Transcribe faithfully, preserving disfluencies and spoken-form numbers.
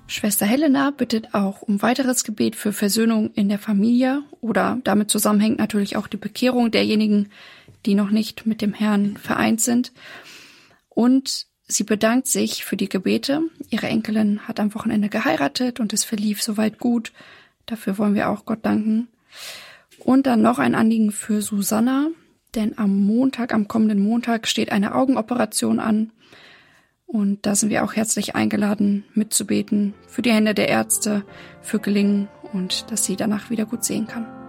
Schwester Helena bittet auch um weiteres Gebet für Versöhnung in der Familie oder damit zusammenhängt natürlich auch die Bekehrung derjenigen, die noch nicht mit dem Herrn vereint sind. Und sie bedankt sich für die Gebete. Ihre Enkelin hat am Wochenende geheiratet und es verlief soweit gut. Dafür wollen wir auch Gott danken. Und dann noch ein Anliegen für Susanna, denn am Montag, am kommenden Montag steht eine Augenoperation an. Und da sind wir auch herzlich eingeladen, mitzubeten für die Hände der Ärzte, für Gelingen und dass sie danach wieder gut sehen kann.